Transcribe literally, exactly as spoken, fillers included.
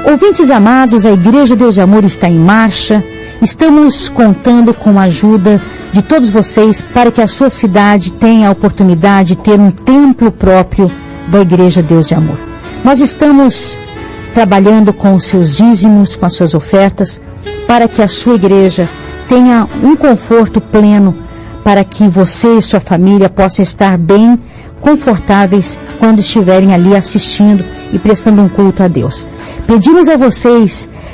Ouvintes amados, a Igreja Deus de Amor está em marcha. Estamos contando com a ajuda de todos vocês para que a sua cidade tenha a oportunidade de ter um templo próprio da Igreja Deus de Amor. Nós estamos trabalhando com os seus dízimos, com as suas ofertas, para que a sua igreja tenha um conforto pleno, para que você e sua família possam estar bem confortáveis quando estiverem ali assistindo e prestando um culto a Deus. Pedimos a vocês